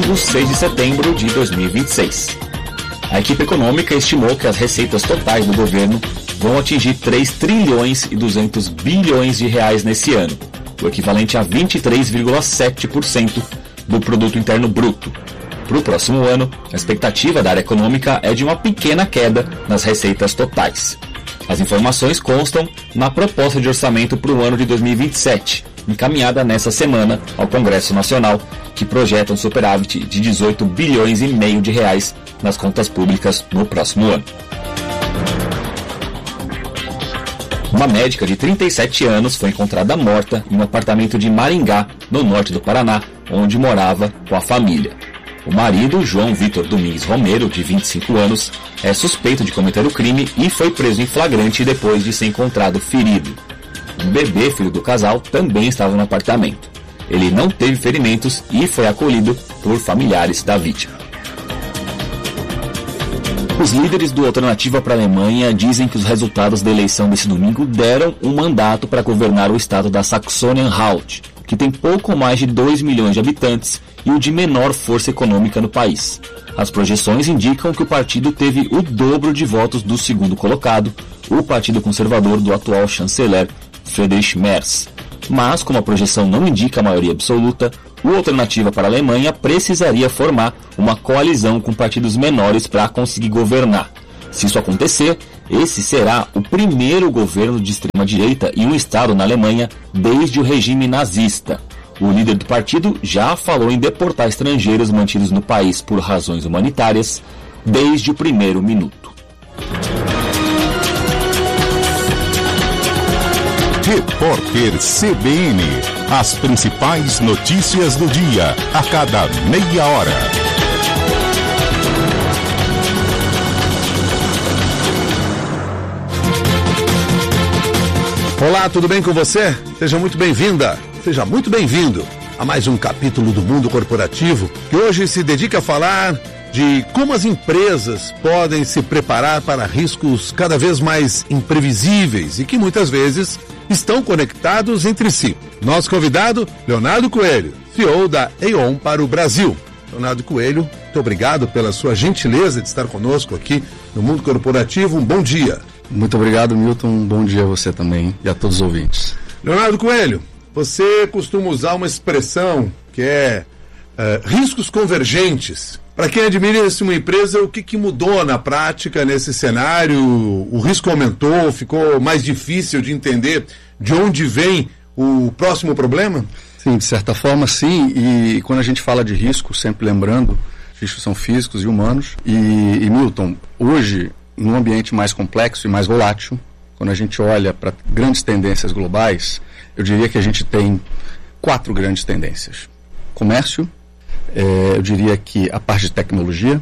domingo, 6 de setembro de 2026. A equipe econômica estimou que as receitas totais do governo vão atingir 3 trilhões e 200 bilhões de reais nesse ano, o equivalente a 23,7% do produto interno bruto. Para o próximo ano, a expectativa da área econômica é de uma pequena queda nas receitas totais. As informações constam na proposta de orçamento para o ano de 2027, encaminhada nesta semana ao Congresso Nacional, que projeta um superávit de 18 bilhões e meio de reais nas contas públicas no próximo ano. Uma médica de 37 anos foi encontrada morta em um apartamento de Maringá, no norte do Paraná, onde morava com a família. O marido, João Vitor Domingues Romero, de 25 anos, é suspeito de cometer o crime e foi preso em flagrante depois de ser encontrado ferido. Um bebê, filho do casal, também estava no apartamento. Ele não teve ferimentos e foi acolhido por familiares da vítima. Os líderes do Alternativa para a Alemanha dizem que os resultados da eleição desse domingo deram um mandato para governar o estado da Saxônia-Anhalt, que tem pouco mais de 2 milhões de habitantes e o de menor força econômica no país. As projeções indicam que o partido teve o dobro de votos do segundo colocado, o Partido Conservador do atual chanceler Friedrich Merz. Mas, como a projeção não indica a maioria absoluta, o Alternativa para a Alemanha precisaria formar uma coalizão com partidos menores para conseguir governar. Se isso acontecer, esse será o primeiro governo de extrema-direita em um estado na Alemanha desde o regime nazista. O líder do partido já falou em deportar estrangeiros mantidos no país por razões humanitárias desde o primeiro minuto. Repórter CBN. As principais notícias do dia, a cada meia hora. Olá, tudo bem com você? Seja muito bem-vinda, seja muito bem-vindo a mais um capítulo do Mundo Corporativo, que hoje se dedica a falar de como as empresas podem se preparar para riscos cada vez mais imprevisíveis e que muitas vezes estão conectados entre si. Nosso convidado, Leonardo Coelho, CEO da Aon para o Brasil. Leonardo Coelho, muito obrigado pela sua gentileza de estar conosco aqui no Mundo Corporativo. Um bom dia. Muito obrigado, Milton. Um bom dia a você também e a todos os ouvintes. Leonardo Coelho, você costuma usar uma expressão que é riscos convergentes. Para quem administra uma empresa, o que mudou na prática nesse cenário? O risco aumentou, ficou mais difícil de entender de onde vem o próximo problema? Sim, de certa forma, sim. E quando a gente fala de risco, sempre lembrando, riscos são físicos e humanos. E Milton, hoje, em um ambiente mais complexo e mais volátil, quando a gente olha para grandes tendências globais, eu diria que a gente tem 4 grandes tendências. Comércio, eu diria que a parte de tecnologia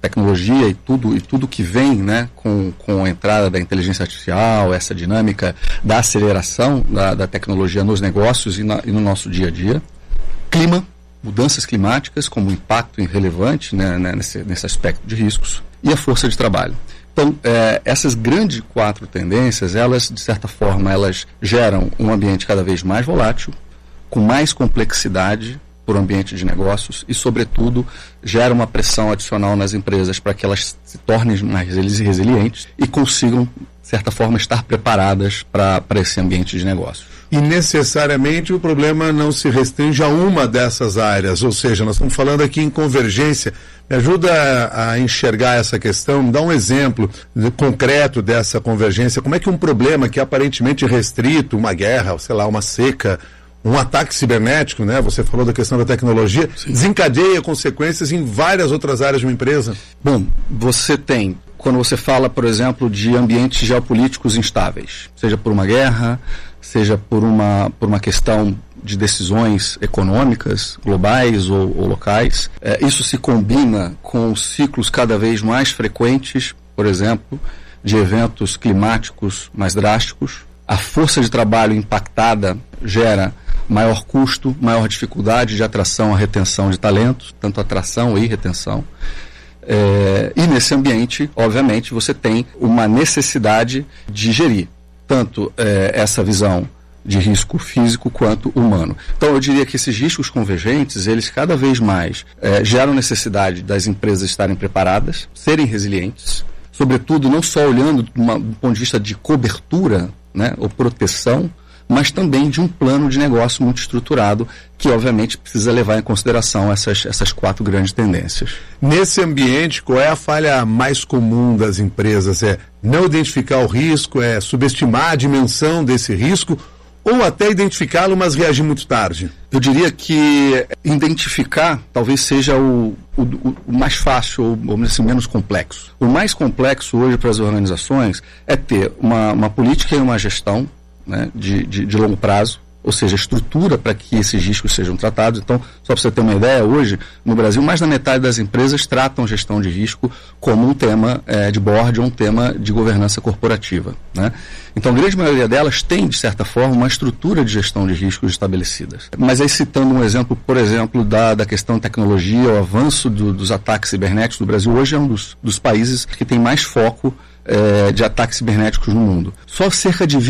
e tudo que vem, né, com a entrada da inteligência artificial, essa dinâmica da aceleração da tecnologia nos negócios e no nosso dia a dia. Clima, mudanças climáticas como impacto relevante, né, nesse aspecto de riscos. E a força de trabalho. Então, essas grandes 4 tendências, elas, de certa forma, elas geram um ambiente cada vez mais volátil, com mais complexidade por ambiente de negócios e, sobretudo, gera uma pressão adicional nas empresas para que elas se tornem mais resilientes e consigam, de certa forma, estar preparadas para esse ambiente de negócios. E necessariamente o problema não se restringe a uma dessas áreas, ou seja, nós estamos falando aqui em convergência. Me ajuda a enxergar essa questão, me dá um exemplo concreto dessa convergência. Como é que um problema que é aparentemente restrito, uma guerra, sei lá, uma seca, um ataque cibernético, né? Você falou da questão da tecnologia, sim, desencadeia consequências em várias outras áreas de uma empresa? Bom, você tem, quando você fala, por exemplo, de ambientes geopolíticos instáveis, seja por uma guerra, seja por uma questão de decisões econômicas, globais ou locais, isso se combina com ciclos cada vez mais frequentes, por exemplo, de eventos climáticos mais drásticos. A força de trabalho impactada gera maior custo, maior dificuldade de atração e retenção de talentos, tanto atração e retenção. E nesse ambiente, obviamente, você tem uma necessidade de gerir tanto essa visão de risco físico quanto humano. Então eu diria que esses riscos convergentes, eles cada vez mais geram necessidade das empresas estarem preparadas, serem resilientes, sobretudo não só olhando do ponto de vista de cobertura, né, ou proteção, mas também de um plano de negócio muito estruturado, que obviamente precisa levar em consideração essas 4 grandes tendências. Nesse ambiente, qual é a falha mais comum das empresas? É não identificar o risco, é subestimar a dimensão desse risco, ou até identificá-lo, mas reagir muito tarde? Eu diria que identificar talvez seja o mais fácil, ou vamos dizer assim, menos complexo. O mais complexo hoje para as organizações é ter uma política e uma gestão, né, de longo prazo, ou seja, estrutura para que esses riscos sejam tratados. Então, só para você ter uma ideia, hoje, no Brasil, mais da metade das empresas tratam gestão de risco como um tema de board ou um tema de governança corporativa, né? Então, a grande maioria delas tem, de certa forma, uma estrutura de gestão de riscos estabelecidas. Mas aí, citando um exemplo, por exemplo, da questão de tecnologia, o avanço dos ataques cibernéticos do Brasil, hoje é um dos países que tem mais foco de ataques cibernéticos no mundo. Só cerca de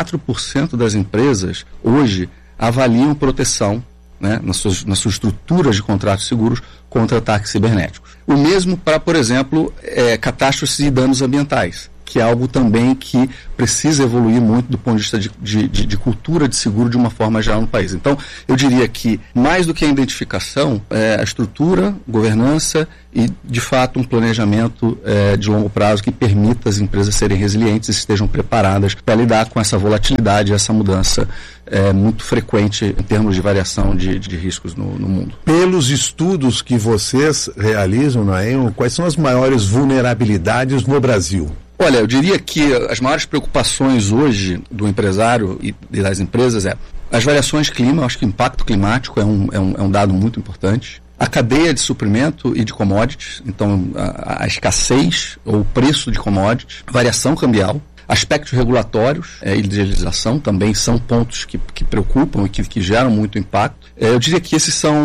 24% das empresas hoje avaliam proteção, né, nas suas estruturas de contratos seguros contra ataques cibernéticos. O mesmo para, por exemplo, catástrofes e danos ambientais, que é algo também que precisa evoluir muito do ponto de vista de cultura de seguro de uma forma geral no país. Então, eu diria que, mais do que a identificação, a estrutura, governança e, de fato, um planejamento de longo prazo que permita as empresas serem resilientes e estejam preparadas para lidar com essa volatilidade, essa mudança muito frequente em termos de variação de riscos no mundo. Pelos estudos que vocês realizam na ENO, quais são as maiores vulnerabilidades no Brasil? Olha, eu diria que as maiores preocupações hoje do empresário e das empresas as variações de clima. Eu acho que o impacto climático é um dado muito importante. A cadeia de suprimento e de commodities, então a escassez ou o preço de commodities, variação cambial, aspectos regulatórios e de legislação também são pontos que preocupam e que geram muito impacto. Eu diria que esses são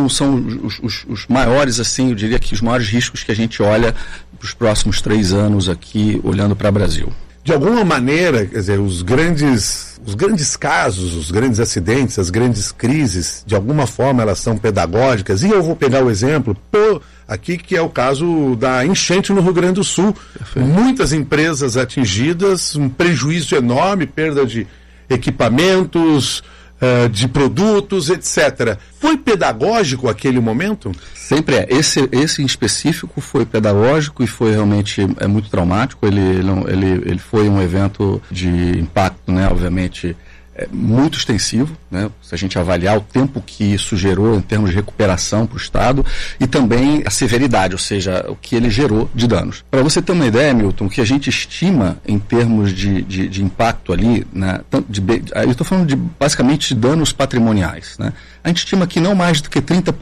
os maiores, assim, eu diria que os maiores riscos que a gente olha para os próximos 3 anos aqui, olhando para o Brasil. De alguma maneira, quer dizer, os grandes casos, os grandes acidentes, as grandes crises, de alguma forma elas são pedagógicas. E eu vou pegar o exemplo aqui, que é o caso da enchente no Rio Grande do Sul. Perfeito. Muitas empresas atingidas, um prejuízo enorme, perda de equipamentos, de produtos, etc. Foi pedagógico aquele momento? Sempre é. Esse em específico foi pedagógico e foi realmente muito traumático. Ele foi um evento de impacto, né, obviamente, muito extensivo, né, se a gente avaliar o tempo que isso gerou em termos de recuperação para o Estado e também a severidade, ou seja, o que ele gerou de danos. Para você ter uma ideia, Milton, o que a gente estima em termos de impacto ali, né, eu estou falando basicamente de danos patrimoniais, né? A gente estima que não mais do que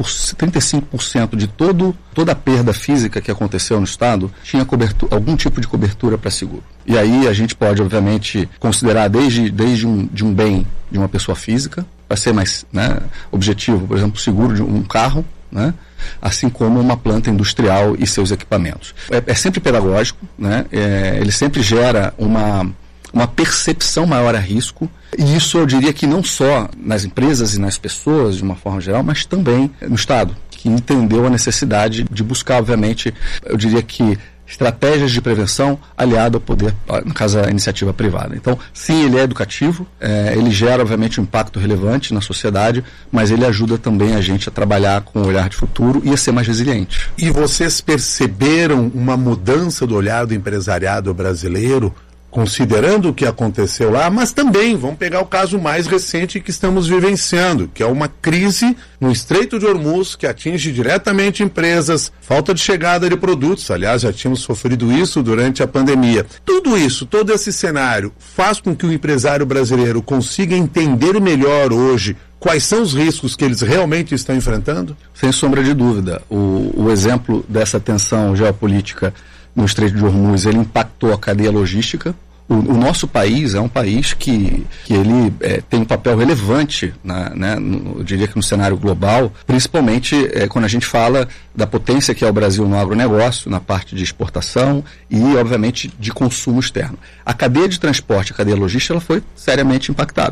35% de toda a perda física que aconteceu no Estado tinha algum tipo de cobertura para seguro. E aí a gente pode, obviamente, considerar desde um bem de uma pessoa física, para ser mais, né, objetivo, por exemplo, o seguro de um carro, né, assim como uma planta industrial e seus equipamentos. É sempre pedagógico, né, ele sempre gera uma percepção maior a risco, e isso eu diria que não só nas empresas e nas pessoas de uma forma geral, mas também no Estado, que entendeu a necessidade de buscar, obviamente, eu diria que estratégias de prevenção aliado ao poder, no caso a iniciativa privada. Então, sim, ele é educativo, ele gera, obviamente, um impacto relevante na sociedade, mas ele ajuda também a gente a trabalhar com um olhar de futuro e a ser mais resiliente. E vocês perceberam uma mudança do olhar do empresariado brasileiro, considerando o que aconteceu lá, mas também vamos pegar o caso mais recente que estamos vivenciando, que é uma crise no Estreito de Hormuz, que atinge diretamente empresas, falta de chegada de produtos, aliás, já tínhamos sofrido isso durante a pandemia. Tudo isso, todo esse cenário, faz com que o empresário brasileiro consiga entender melhor hoje quais são os riscos que eles realmente estão enfrentando? Sem sombra de dúvida. O exemplo dessa tensão geopolítica no Estreito de Hormuz, ele impactou a cadeia logística. O nosso país é um país que ele tem um papel relevante, eu diria que no cenário global, principalmente quando a gente fala da potência que é o Brasil no agronegócio, na parte de exportação e, obviamente, de consumo externo. A cadeia de transporte, a cadeia logística, ela foi seriamente impactada.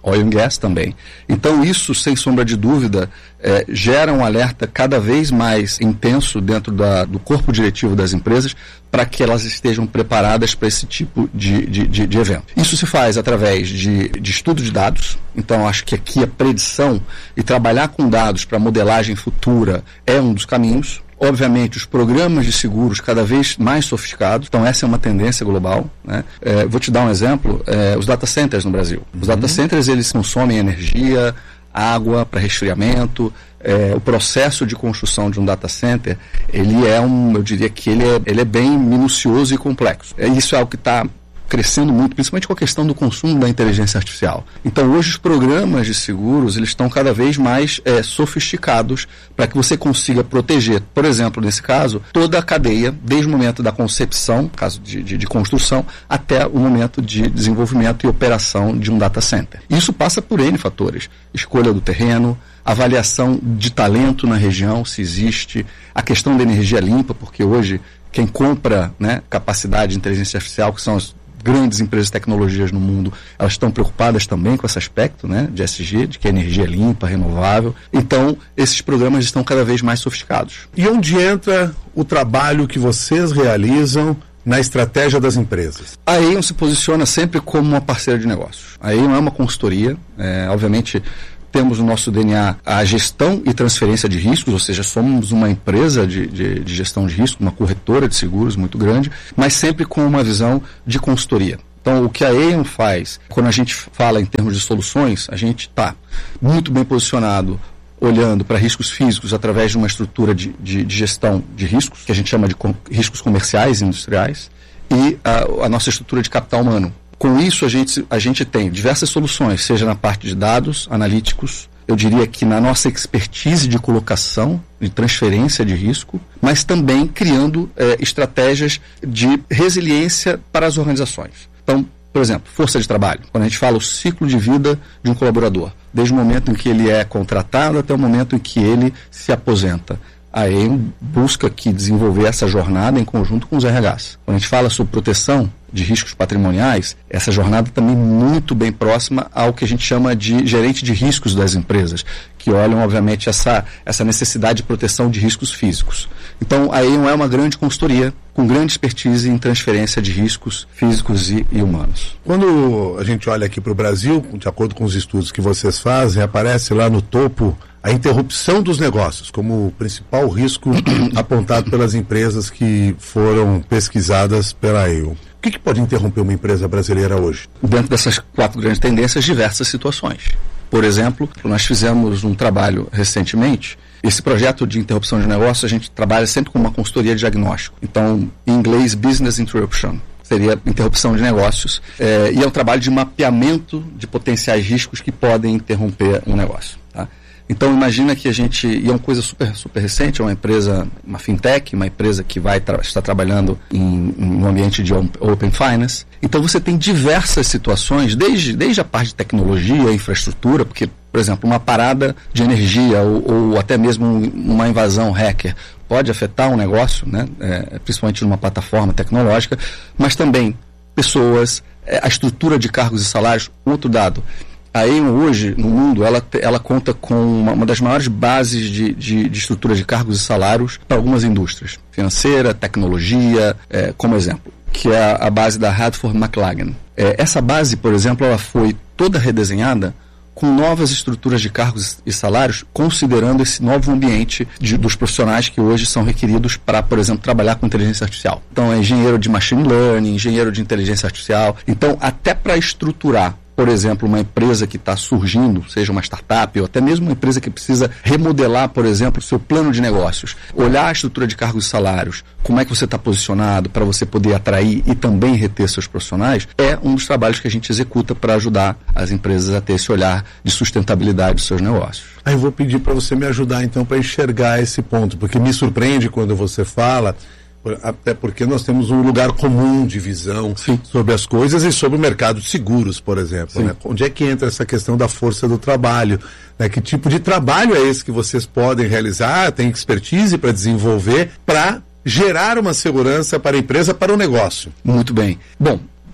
Oil and Gas também. Então isso, sem sombra de dúvida, gera um alerta cada vez mais intenso dentro do corpo diretivo das empresas para que elas estejam preparadas para esse tipo de evento. Isso se faz através de estudo de dados. Então acho que aqui a predição e trabalhar com dados para modelagem futura é um dos caminhos. Obviamente, os programas de seguros cada vez mais sofisticados, então essa é uma tendência global, né? Vou te dar um exemplo, os data centers no Brasil. Os data centers, eles consomem energia, água para resfriamento. O processo de construção de um data center, ele é eu diria que ele é bem minucioso e complexo. Isso é algo que está crescendo muito, principalmente com a questão do consumo da inteligência artificial. Então, hoje, os programas de seguros, eles estão cada vez mais sofisticados para que você consiga proteger, por exemplo, nesse caso, toda a cadeia, desde o momento da concepção, caso de construção, até o momento de desenvolvimento e operação de um data center. Isso passa por N fatores. Escolha do terreno, avaliação de talento na região, se existe, a questão da energia limpa, porque hoje quem compra, né, capacidade de inteligência artificial, que são as grandes empresas de tecnologias no mundo, elas estão preocupadas também com esse aspecto, né, de ESG, de que a energia é limpa, renovável. Então, esses programas estão cada vez mais sofisticados. E onde entra o trabalho que vocês realizam na estratégia das empresas? A Aon se posiciona sempre como uma parceira de negócios. A Aon é uma consultoria, obviamente temos no nosso DNA a gestão e transferência de riscos, ou seja, somos uma empresa de gestão de risco, uma corretora de seguros muito grande, mas sempre com uma visão de consultoria. Então, o que a Aon faz, quando a gente fala em termos de soluções, a gente está muito bem posicionado olhando para riscos físicos através de uma estrutura de gestão de riscos, que a gente chama de riscos comerciais e industriais, e a nossa estrutura de capital humano. Com isso, a gente tem diversas soluções, seja na parte de dados analíticos, eu diria que na nossa expertise de colocação, de transferência de risco, mas também criando estratégias de resiliência para as organizações. Então, por exemplo, força de trabalho. Quando a gente fala o ciclo de vida de um colaborador, desde o momento em que ele é contratado até o momento em que ele se aposenta. A Aon busca aqui desenvolver essa jornada em conjunto com os RHs. Quando a gente fala sobre proteção de riscos patrimoniais, essa jornada também muito bem próxima ao que a gente chama de gerente de riscos das empresas, que olham, obviamente, essa necessidade de proteção de riscos físicos. Então, a Aon é uma grande consultoria com grande expertise em transferência de riscos físicos e humanos. Quando a gente olha aqui para o Brasil, de acordo com os estudos que vocês fazem, aparece lá no topo a interrupção dos negócios como o principal risco apontado pelas empresas que foram pesquisadas pela Aon. O que pode interromper uma empresa brasileira hoje? Dentro dessas 4 grandes tendências, diversas situações. Por exemplo, nós fizemos um trabalho recentemente. Esse projeto de interrupção de negócio, a gente trabalha sempre com uma consultoria de diagnóstico. Então, em inglês, business interruption. Seria interrupção de negócios. E é um trabalho de mapeamento de potenciais riscos que podem interromper um negócio. Tá? Então, imagina que e é uma coisa super, super recente, é uma empresa, uma fintech, uma empresa que vai estar trabalhando em um ambiente de open finance. Então, você tem diversas situações, desde a parte de tecnologia, infraestrutura, porque, por exemplo, uma parada de energia ou até mesmo uma invasão hacker pode afetar um negócio, né? Principalmente numa plataforma tecnológica, mas também pessoas, a estrutura de cargos e salários. Outro dado, a Aon hoje, no mundo, ela conta com uma das maiores bases de estrutura de cargos e salários para algumas indústrias. Financeira, tecnologia, como exemplo, que é a base da Radford McLagan. Essa base, por exemplo, ela foi toda redesenhada com novas estruturas de cargos e salários, considerando esse novo ambiente dos profissionais que hoje são requeridos para, por exemplo, trabalhar com inteligência artificial. Então, é engenheiro de machine learning, engenheiro de inteligência artificial. Então, até para estruturar, por exemplo, uma empresa que está surgindo, seja uma startup ou até mesmo uma empresa que precisa remodelar, por exemplo, o seu plano de negócios, olhar a estrutura de cargos e salários, como é que você está posicionado para você poder atrair e também reter seus profissionais, é um dos trabalhos que a gente executa para ajudar as empresas a ter esse olhar de sustentabilidade dos seus negócios. Aí eu vou pedir para você me ajudar então para enxergar esse ponto, porque me surpreende quando você fala, até porque nós temos um lugar comum de visão Sim. sobre as coisas e sobre o mercado de seguros, por exemplo. Né? Onde é que entra essa questão da força do trabalho? Né? Que tipo de trabalho é esse que vocês podem realizar, tem expertise para desenvolver, para gerar uma segurança para a empresa, para o negócio? Muito bem. Bom,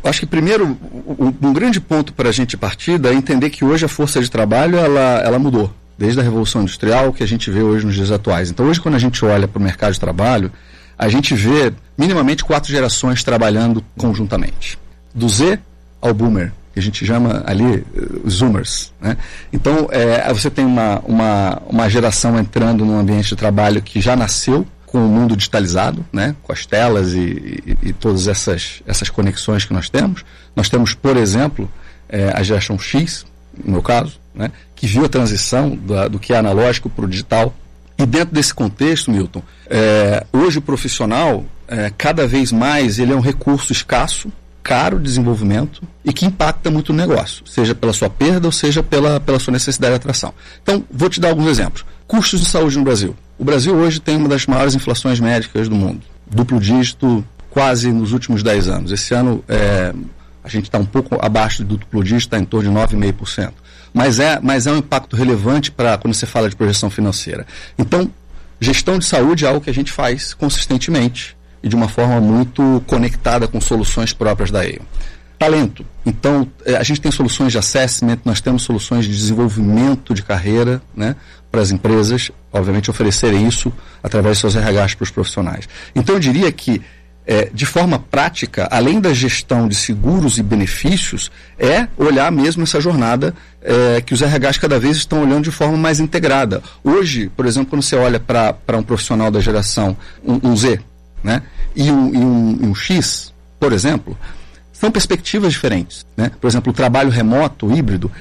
Acho que, primeiro, um grande ponto para a gente partir é entender que hoje a força de trabalho ela mudou, desde a Revolução Industrial, que a gente vê hoje nos dias atuais. Então, hoje, quando a gente olha para o mercado de trabalho, a gente vê minimamente 4 gerações trabalhando conjuntamente. Do Z ao Boomer, que a gente chama ali os Zoomers, né? Então, você tem uma geração entrando num ambiente de trabalho que já nasceu com o mundo digitalizado, né? Com as telas e todas essas conexões que nós temos. Nós temos, por exemplo, a geração X, no meu caso, né? Que viu a transição do que é analógico para o digital. E dentro desse contexto, Milton, hoje o profissional, cada vez mais, ele é um recurso escasso, caro de desenvolvimento e que impacta muito o negócio, seja pela sua perda ou seja pela sua necessidade de atração. Então, vou te dar alguns exemplos. Custos de saúde no Brasil. O Brasil hoje tem uma das maiores inflações médicas do mundo. Duplo dígito quase nos últimos 10 anos. Esse ano a gente está um pouco abaixo do duplo dígito, está em torno de 9,5%. Mas é um impacto relevante para quando você fala de projeção financeira. Então, gestão de saúde é algo que a gente faz consistentemente e de uma forma muito conectada com soluções próprias da Aon. Talento. Então, a gente tem soluções de assessment, nós temos soluções de desenvolvimento de carreira, né, para as empresas, obviamente, oferecerem isso através de seus RHs para os profissionais. Então, eu diria que, de forma prática, além da gestão de seguros e benefícios, olhar mesmo essa jornada que os RHs cada vez estão olhando de forma mais integrada. Hoje, por exemplo, quando você olha para um profissional da geração, um Z, né, e um X, por exemplo, são perspectivas diferentes, né? Por exemplo, o trabalho remoto, híbrido,